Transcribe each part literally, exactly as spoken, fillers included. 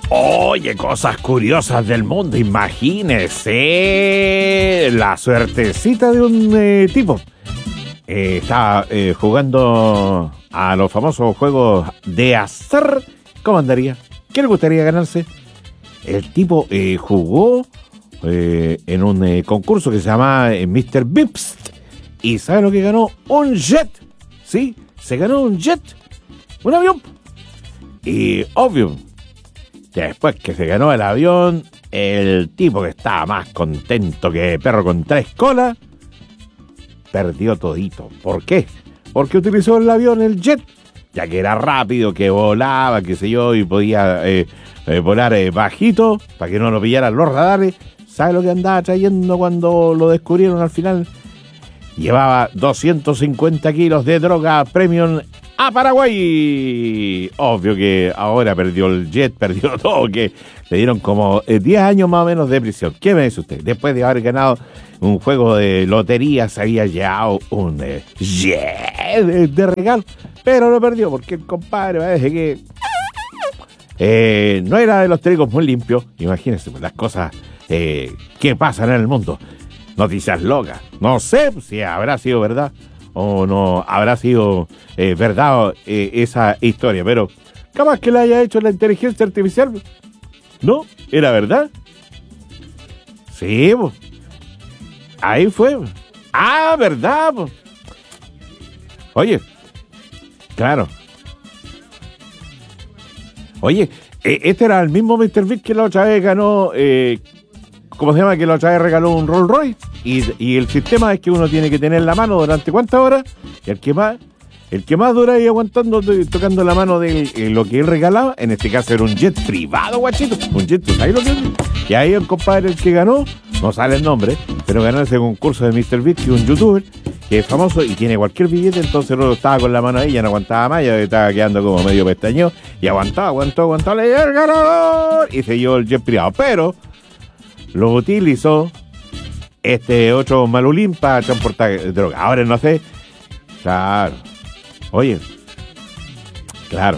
Oye, cosas curiosas del mundo, imagínese la suertecita de un eh, tipo. Eh, estaba eh, jugando a los famosos juegos de azar. ¿Cómo andaría? ¿Qué le gustaría ganarse? El tipo eh, jugó eh, en un eh, concurso que se llama eh, mister Bips. ¿Y sabe lo que ganó? Un jet. Sí, se ganó un jet. Un avión. Y obvio, después que se ganó el avión, el tipo que estaba más contento que perro con tres colas, perdió todito. ¿Por qué? Porque utilizó el avión, el jet, ya que era rápido, que volaba, qué sé yo, y podía eh, eh, volar eh, bajito para que no lo pillaran los radares. ¿Sabe lo que andaba trayendo cuando lo descubrieron al final? Llevaba doscientos cincuenta kilos de droga premium a Paraguay. Obvio que ahora perdió el jet, perdió todo, que le dieron como diez años más o menos de prisión. ¿Qué me dice usted? Después de haber ganado un juego de lotería, se había llevado un eh, jet de, de regalo, pero lo perdió porque el compadre parece que eh, no era de los trigos muy limpios. Imagínense las cosas eh, que pasan en el mundo. Noticias locas. No sé si habrá sido verdad o no habrá sido eh, verdad eh, esa historia, pero capaz que la haya hecho la inteligencia artificial. ¿No? ¿Era verdad? Sí, pues. Ahí fue. Ah, ¿verdad? Pues. Oye, claro. Oye, eh, este era el mismo mister Big que la otra vez ganó, eh, ¿cómo se llama? Que la otra vez regaló un Rolls Royce. Y, y el sistema es que uno tiene que tener la mano durante ¿cuántas horas? Y el que más, el que más dura ahí aguantando, tocando la mano de él, lo que él regalaba, en este caso era un jet privado, guachito. Un jet, ¿sabes lo que es? Y ahí el compadre, el que ganó, no sale el nombre, pero ganó ese concurso de mister Big, que es un youtuber, que es famoso y tiene cualquier billete, entonces no estaba con la mano ahí, ya no aguantaba más, ya estaba quedando como medio pestañeo, y aguantaba, aguantó, aguantó, le dio el ganador, y se llevó el jet privado, pero lo utilizó este otro malulín para transportar droga. Ahora no sé. Claro. Oye. Claro.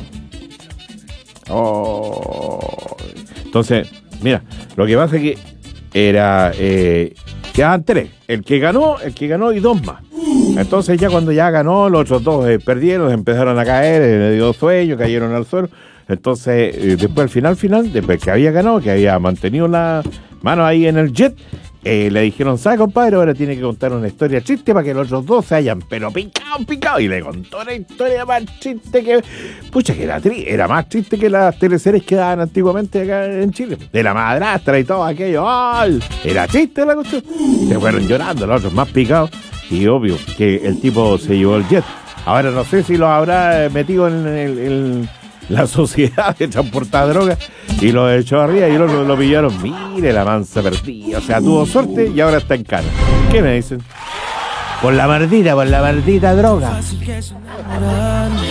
Oh. Entonces, mira, lo que pasa es que era eh, quedaban tres. El que ganó, el que ganó y dos más. Entonces ya cuando ya ganó, los otros dos eh, perdieron, empezaron a caer, eh, le dio sueño, cayeron al suelo. Entonces, eh, después al final, final, después que había ganado, que había mantenido la mano ahí en el jet, Eh, le dijeron, ¿sabe, compadre? Ahora tiene que contar una historia chiste para que los otros dos se hayan pero picado, picado. Y le contó una historia más chiste que... Pucha, que era, tri era más triste que las teleseries que daban antiguamente acá en Chile. De la madrastra y todo aquello. ¡Ay! Era chiste la cuestión. Se fueron llorando los otros más picados. Y obvio que el tipo se llevó el jet. Ahora no sé si lo habrá metido en el... el la sociedad de transportar drogas y lo echó arriba y luego lo pillaron. Mire la mansa perdida, o sea, tuvo suerte y ahora está en cana. ¿Qué me dicen? Por la maldita, por la maldita droga.